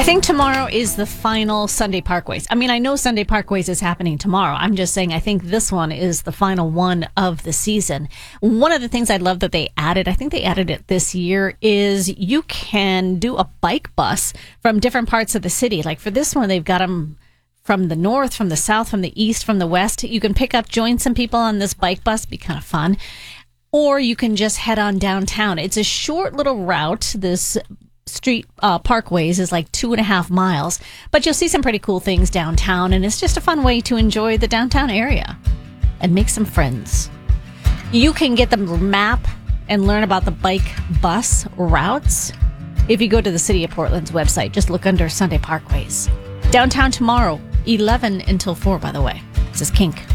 I think tomorrow is the final Sunday Parkways. I mean, I know Sunday Parkways is happening tomorrow. I'm just saying I think this one is the final one of the season. One of the things I love that they added, I think they added it this year, is you can do a bike bus from different parts of the city. Like for this one, they've got them from the north, from the south, from the east, from the west. You can pick up, join some people on this bike bus, be kind of fun. Or you can just head on downtown. It's a short little route. This street parkways is like 2.5 miles, but you'll see some pretty cool things downtown, and it's just a fun way to enjoy the downtown area and make some friends. You can get the map and learn about the bike bus routes if you go to the City of Portland's website. Just look under Sunday Parkways. Downtown tomorrow, 11 until 4, by the way. This is Kink.